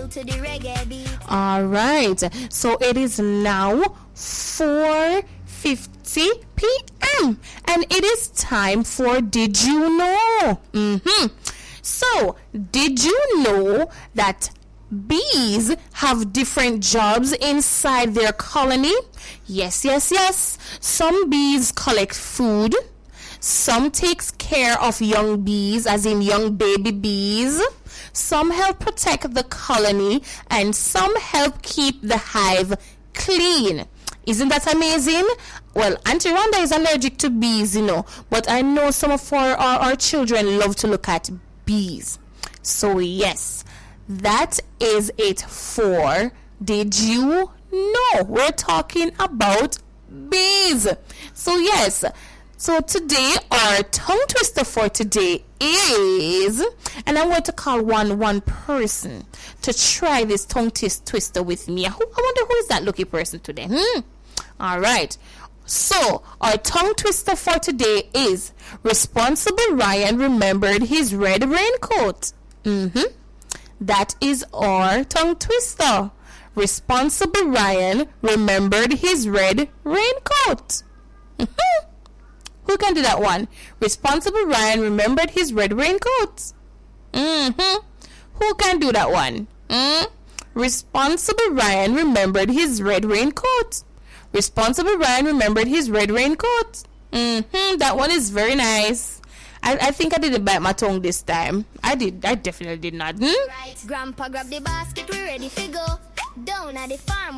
to the reggae beat. All right. So it is now 4:50 p.m. and it is time for Did You Know? So, did you know that bees have different jobs inside their colony? Yes. Some bees collect food. Some takes care of young bees, as in young baby bees. Some help protect the colony, and some help keep the hive clean. Isn't that amazing? Well, Auntie Rhonda is allergic to bees, but I know some of our children love to look at bees. So yes, that is it for Did You Know? We're talking about bees. So yes, so today our tongue twister for today is, and I'm going to call one person to try this tongue twister with me. I wonder who is that lucky person today. All right. So, our tongue twister for today is Responsible Ryan remembered his red raincoat. That is our tongue twister. Responsible Ryan remembered his red raincoat. Who can do that one? Responsible Ryan remembered his red raincoat. Who can do that one? Responsible Ryan remembered his red raincoat. Responsible Ryan remembered his red raincoat. That one is very nice. I think I didn't bite my tongue this time. I definitely did not. Right, Grandpa grab the basket, we're ready to go. Down at the farm.